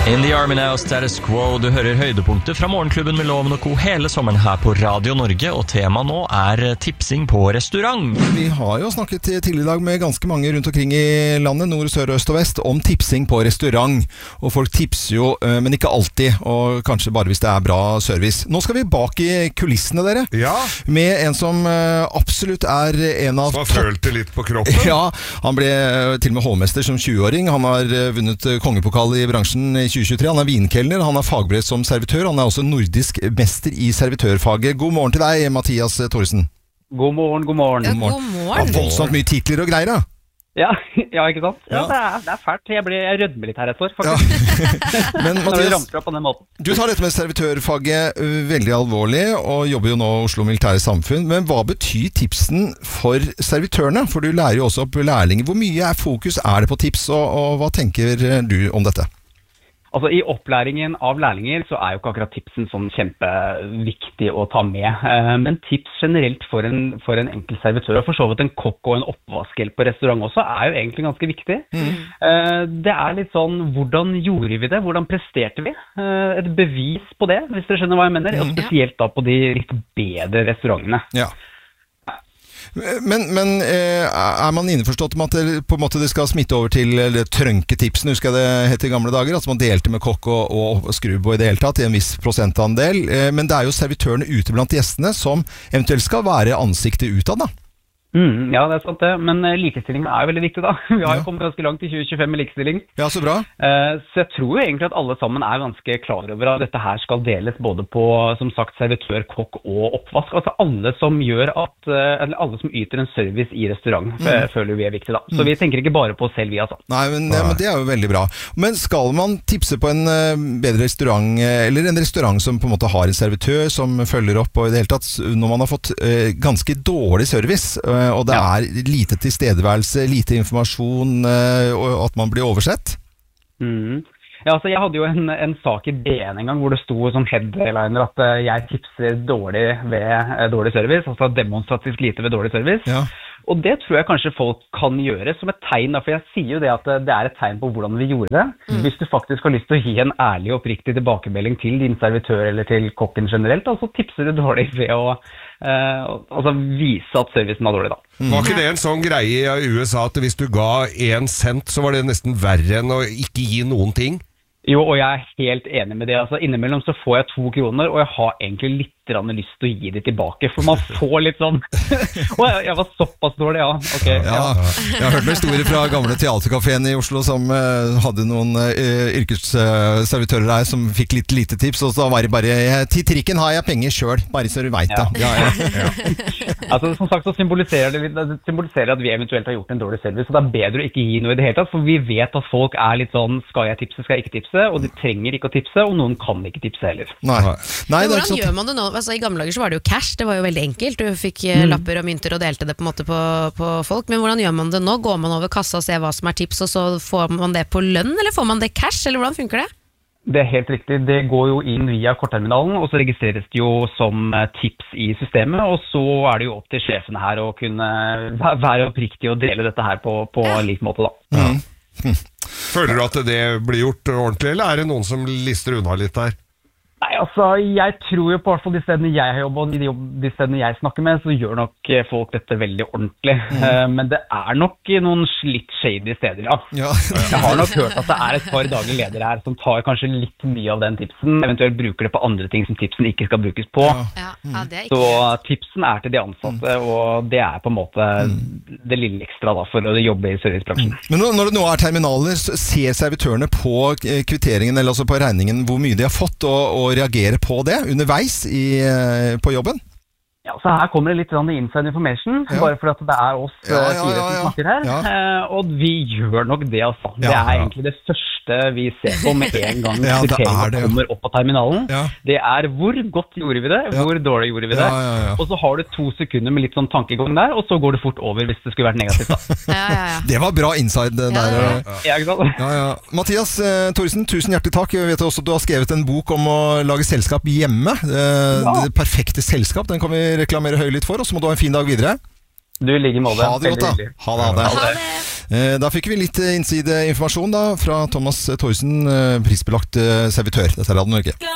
In the Army Now, Status Quo. Du hører høydepunkter fra Morgenklubben med Loven og Co. hele sommeren her på Radio Norge, og tema nå tipsing på restaurant. Vi har jo snakket tidligere i dag med ganske mange rundt omkring i landet, nord, sør, øst og vest, om tipsing på restaurant. Og folk tipser jo, men ikke alltid, og kanskje bare hvis det bra service. Nå skal vi bak i kulissene, dere. Ja. Med en som absolutt en av... Som har følt det litt på kroppen. Ja, han ble til og med hovmester som 20-åring. Han har vunnet kongepokal i bransjen i 2023. Han vinkelner, han har fagbrev som servitør. Han også nordisk mester i servitørfaget. God morgen til deg, Mathias Thoresen. God morgen, god morgen. Ja, god morgen. Ja, voldsomt mye titler og greier, da. Ja, ikke sant? Ja, det fælt. Jeg rødmer litt her et år, faktisk. Ja. Men Mathias, ramper opp på den måten. Du tar dette med servitørfaget veldig alvorlig, og jobber jo nå i Oslo Militære Samfunn. Men hva betyr tipsen for servitørene? For du lærer jo også opp lærlinger. Hvor mye fokus det på tips, og hva tenker du om dette? Altså, I opplæringen av lærlinger så jo ikke akkurat tipsen sånn kjempeviktig å ta med. Men tips generelt for en enkelt servitør, og for så vidt en kokk og en oppvaskhjelp på restaurant også, jo egentlig ganske viktig. Det litt sånn, hvordan gjorde vi det? Hvordan presterte vi? Et bevis på det, hvis dere skjønner hva jeg mener. Og spesielt da på de litt bedre restaurantene. Ja. Men man innforstått med at på en måte det skal smitte over til trønketipsen, husker jeg det het i gamle dager, altså man delte med kokk og skrubb og i det hele tatt i en viss prosentandel, men det jo servitørene ute blant gjestene som eventuelt skal være ansiktet utad da. Ja, det sant det, men likestilling jo veldig viktig da. Vi har jo kommet ganske langt i 2025 med likestilling. Ja, så bra. Så jeg tror jo egentlig at alle sammen ganske klar over at dette her skal deles både på, som sagt, servitør, kokk og oppvask. Altså alle som alle som yter en service i restaurant, føler vi viktig da. Så vi tenker ikke bare på oss selv, vi altså. Nei, men det jo veldig bra. Men skal man tipse på en bedre restaurant, eller en restaurant som på en måte har en servitør som følger opp, og i det hele tatt, når man har fått ganske dårlig service, og det lite tilstedeværelse, lite informasjon, og at man blir oversett? Ja, altså jeg hadde jo en sak i DN en gang hvor det sto som headliner at jeg tipser dårlig ved dårlig service, altså demonstrativt lite ved dårlig service. Ja. Og det tror jeg kanskje folk kan gjøre som et tegn, for jeg sier jo det at det et tegn på hvordan vi gjorde det. Hvis du faktisk har lyst til å gi en ærlig og oppriktig tilbakemelding til din servitør eller til kokken generelt, så tipser du dårlig ved å vise at servicen var dårlig da. Var ikke det en sånn greie i USA at hvis du ga 1 cent, så var det nesten verre enn å ikke gi noen ting? Jo, og jeg helt enig med det. Altså, innimellom så får jeg 2 kroner, og jeg har egentlig litt lyst til å gi det tilbake, for man får litt sånn jeg var såpass dårlig, ja. Okay, Jeg har hørt med historier fra gamle teaterkaféen i Oslo som hadde noen yrkesservitører der som fikk litt lite tips, og så var det bare til trikken har jeg penger selv, bare så du vet da. Altså, som sagt så symboliserer det at vi eventuelt har gjort en dårlig service, så det bedre å ikke gi noe i det hele tatt, for vi vet at folk litt sånn, skal jeg tipse, skal jeg ikke tipse, og de trenger ikke å tipse, og noen kan ikke tipse heller. Nei, hvordan gjør man det nå? Altså, i gamle dager så var det jo cash, det var jo veldig enkelt. Du fikk lapper og mynter og delte det på en måte på folk. Men hvordan gjør man det nå? Går man over kassa og ser hva som tips, og så får man det på lønn, eller får man det cash, eller hvordan funker det? Det helt riktig. Det går jo inn via kortterminalen, og så registreres det jo som tips i systemet, og så det jo opp til sjefene her å kunne være oppriktig og dele dette her på lik måte da. Føler du at det blir gjort ordentlig, eller det noen som lister unna litt der? Nei, altså, jeg tror jo på hvert fall de stedene jeg har jobbet, og de stedene jeg snakker med, så gjør nok folk dette veldig ordentlig. Men det nok noen litt shady steder, ja. Jeg har nok hørt at det et par daglige ledere her som tar kanskje litt mye av den tipsen, eventuelt bruker det på andre ting som tipsen ikke skal brukes på. Så tipsen til de ansatte, og det på en måte det lille ekstra da, for å jobbe i servicebransjen. Men når det nå terminaler, ser servitørene på kvitteringen, eller altså på regningen, hvor mye de har fått, og reagere på det underveis på jobben? Ja, så her kommer det litt inside information, bare for at det oss fire som snakker her, og vi gjør nok det altså. Det egentlig det første vi ser på med en gang kriteriet kommer opp på terminalen. Det hvor godt gjorde vi det, hvor dårlig gjorde vi det, og så har du 2 sekunder med litt sånn tankegang der, og så går det fort over hvis det skulle vært negativt da. Det var bra inside der. Ikke sant? Mathias Thoresen, tusen hjertelig takk. Jeg vet også at du har skrevet en bok om å lage selskap hjemme. Det perfekte selskap, den kan vi reklamere høylytt for, og så må du ha en fin dag videre. Du i like måte. Ha det godt, da. Ha det. Da fikk vi litt innsideinformasjon da fra Thomas Thorsen, prisbelagt servitør. Dette er Radio Norge.